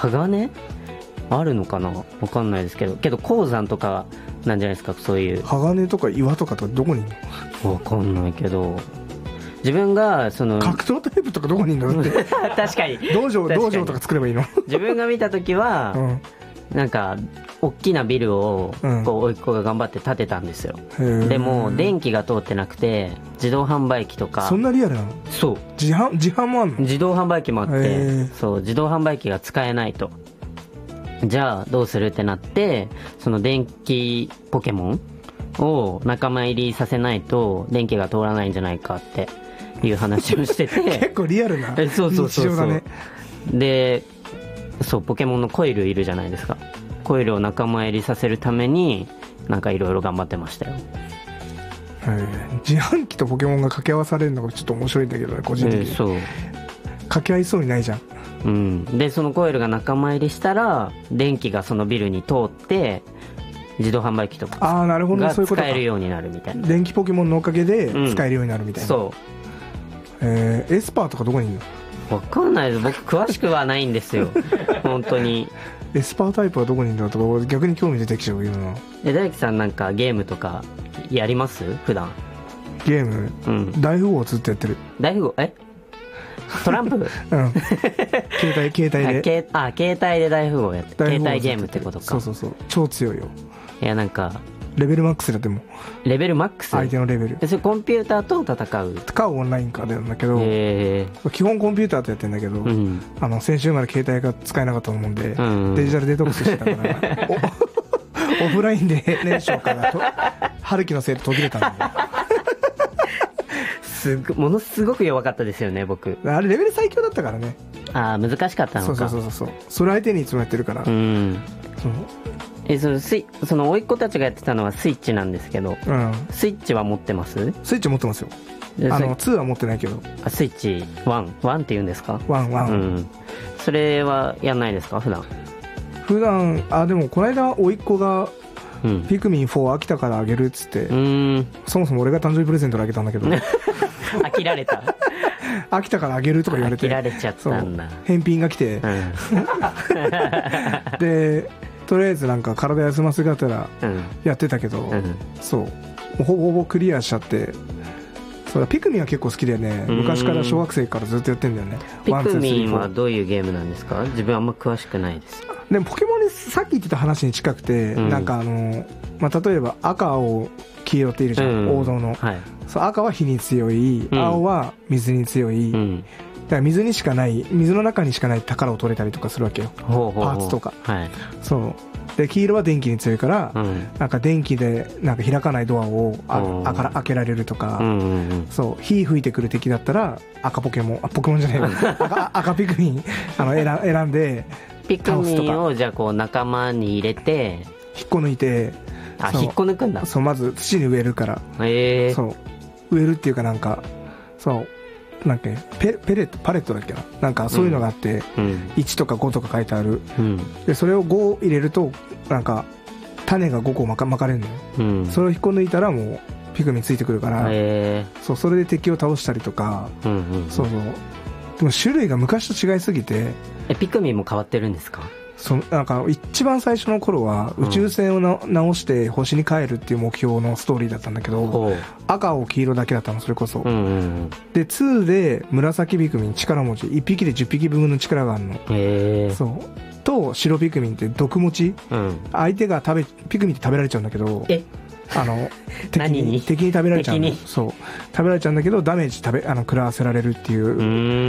鋼あるのかな、わかんないですけど鉱山とかなんじゃないですか、そういう鋼とか岩とかとかどこにいるの？ わかんないけど、自分がその格闘タイプとかどこにいるのって確かに道場とか作ればいいの？ 自分が見た時は、なんか大きなビルをこう甥っ子が頑張って建てたんですよ、でも電気が通ってなくて自動販売機とか。 そんなリアルなの？ そう、 自販もあんの？ 自動販売機もあって、そう、自動販売機が使えないと。じゃあどうするってなって、その電気ポケモンを仲間入りさせないと電気が通らないんじゃないかっていう話をしてて結構リアルな日常だね。 で、そう、ポケモンのコイルいるじゃないですか。コイルを仲間入りさせるためになんかいろいろ頑張ってましたよ。 自販機とポケモンが掛け合わされるのがちょっと面白いんだけどね、個人的に。 そう、 掛け合いそうにないじゃん。 うん、でそのコイルが仲間入りしたら電気がそのビルに通って自動販売機とかが使えるようになるみたいな。 電気ポケモンのおかげで使えるようになるみたいな、 そう。 エスパーとかどこにいるの？ わかんないです、僕詳しくはないんですよ本当に。 エスパータイプはどこにいるのとか逆に興味出てきちゃうよな。 大樹さんなんかゲームとかやります普段？ ゲーム、大富豪をずっとやってる。 大富豪トランプ携帯で携帯で大富豪やって、携帯ゲームってことか。 そう超強いよ。 いや、なんかレベルマックスだってもレベルマックス、 相手のレベル。 それコンピューターと戦うかオンラインかなんだけど、基本コンピューターとやってんだけど、先週まで携帯が使えなかったと思うんで、デジタルデトックスしてたからオフラインで年少から春樹のせいで途切れたんだよものすごく弱かったですよね、僕。 あれレベル最強だったからね。 ああ、難しかったのか。 そうそれ相手にいつもやってるから。 その甥っ子たちがやってたのはスイッチなんですけど、スイッチは持ってます？ スイッチ持ってますよ。2は持ってないけど。 スイッチ1って言うんですか ？1。 それはやんないですか普段？ でもこの間甥っ子がピクミン4飽きたからあげるっつって、そもそも俺が誕生日プレゼントであげたんだけど飽きられた飽きたからあげるとか言われて、 飽きられちゃったんだ。 返品が来て、でとりあえずなんか体休ませがてらやってたけど、そうほぼほぼクリアしちゃって。ピクミンは結構好きでね、昔から小学生からずっとやってんだよね。 ピクミンはどういうゲームなんですか？自分あんま詳しくないです。 でもポケモンにさっき言ってた話に近くて、なんか例えば赤青黄色っているじゃん、王道の、そう赤は火に強い、青は水に強い、だから水の中にしかない宝を取れたりとかするわけよ、パーツとか、そうで黄色は電気に強いから、なんか電気でなんか開かないドアを開けられるとか、そう火吹いてくる敵だったら赤ポケモンじゃないよ赤ピクミン選んでピクミンをじゃあこう仲間に入れて引っこ抜いて、 引っこ抜くんだ。 そうまず土に植えるから、そう植えるっていうかなんかなんかパレットだっけな、なんかそういうのがあって、1とか5とか書いてある、でそれを5入れるとなんか種が5個まかれるのよ、それを引っこ抜いたらもうピクミンついてくるから、それで敵を倒したりとか、でも種類が昔と違いすぎて。 ピクミンも変わってるんですか？ なんか一番最初の頃は宇宙船を直して星に帰るっていう目標のストーリーだったんだけど、赤青黄色だけだったの、それこそ、で2で紫ピクミン力持ち1匹で10匹分の力があるの、そうと白ピクミンって毒持ち、相手がピクミンって食べられちゃうんだけど、敵に食べられちゃうの。そう食べられちゃうんだけどダメージ食らわせられるっていう、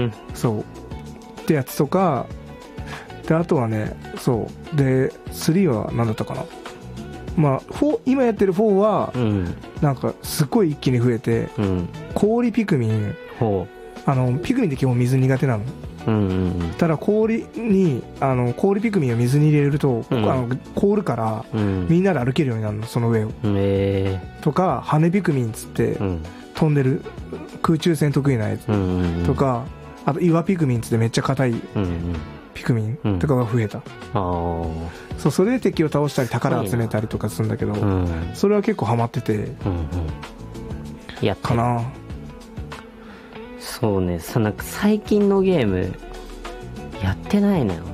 そうってやつとかで、あとはね、そうで3は何だったかな、今やってる4は、なんかすごい一気に増えて、氷ピクミン、ピクミンって基本水苦手なの、ただ氷ピクミンを水に入れると、凍るから、みんなで歩けるようになるの、その上を、とか羽ピクミンっつって、飛んでる空中戦得意なやつ、とか、あと岩ピクミンっつってめっちゃ硬い、ピクミンとかが増えた、それで敵を倒したり宝集めたりとかするんだけど、それは結構ハマってて、 やったかな。 そうね、なんか最近のゲームやってないのよ。